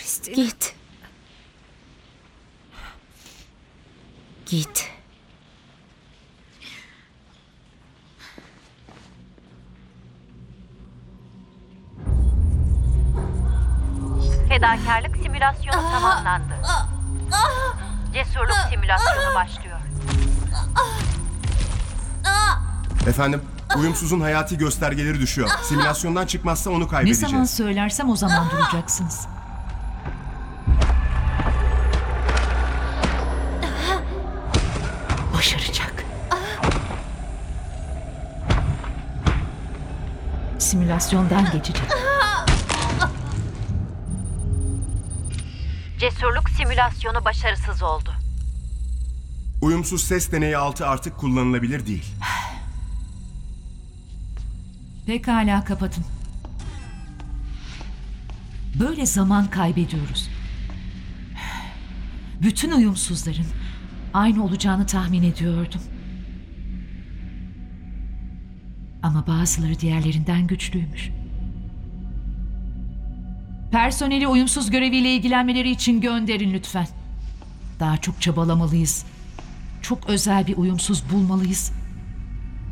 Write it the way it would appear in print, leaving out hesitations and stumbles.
Kristina. Git. Git. Fedakarlık simülasyonu tamamlandı. Cesurluk simülasyonu başlıyor. Efendim, uyumsuzun hayati göstergeleri düşüyor. Simülasyondan çıkmazsa onu Ne kaybedeceğiz. zaman söylersem o zaman duracaksınız. Başaracak. Simülasyondan geçecek. Cesurluk simülasyonu başarısız oldu. Uyumsuz ses deneyi 6 artık kullanılabilir değil. Pekala kapatın. Böyle zaman kaybediyoruz. Bütün uyumsuzların aynı olacağını tahmin ediyordum. Ama bazıları diğerlerinden güçlüymüş. Personeli uyumsuz göreviyle ilgilenmeleri için gönderin lütfen. Daha çok çabalamalıyız. Çok özel bir uyumsuz bulmalıyız.